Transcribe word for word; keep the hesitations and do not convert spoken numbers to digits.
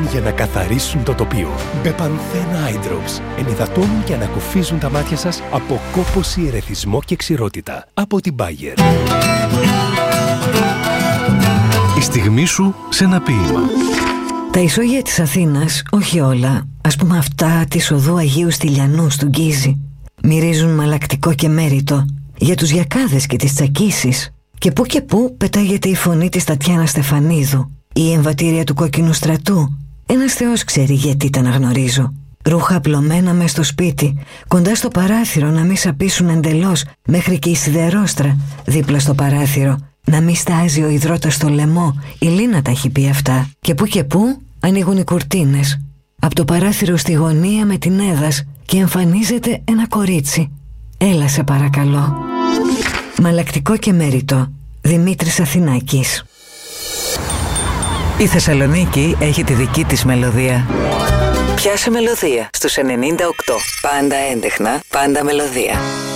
για να καθαρίσουν το τοπίο. Bepanthen Eye Drops ενυδατώνουν και ανακουφίζουν τα μάτια σας από κόπωση, ερεθισμό και ξηρότητα. Από την Bayer. Η στιγμή σου σε ένα ποίημα. Τα ισόγεια της Αθήνας, όχι όλα, ας πούμε αυτά της οδού Αγίου Στυλιανού του Γκίζη, μυρίζουν μαλακτικό και μέριτο για τους γιακάδες και τις τσακίσεις. Και που και που πετάγεται η φωνή της Τατιάνα Στεφανίδου, η εμβατήρια του Κόκκινου Στρατού. Ένας Θεός ξέρει γιατί τα αναγνωρίζω. Ρούχα απλωμένα μες στο σπίτι, κοντά στο παράθυρο να μην σαπίσουν εντελώς, μέχρι και η σιδερόστρα δίπλα στο παράθυρο να μην στάζει ο υδρότας στο λαιμό. Η Λίνα τα έχει πει αυτά. Και που και που ανοίγουν οι κουρτίνες. Από το παράθυρο στη γωνία με την έδας και εμφανίζεται ένα κορίτσι. Έλα σε παρακαλώ. Μαλακτικό και μέριτο. Δημήτρης Αθηνάκης. Η Θεσσαλονίκη έχει τη δική της μελωδία. Πιάσε μελωδία στους ενενήντα οκτώ. Πάντα έντεχνα, πάντα μελωδία.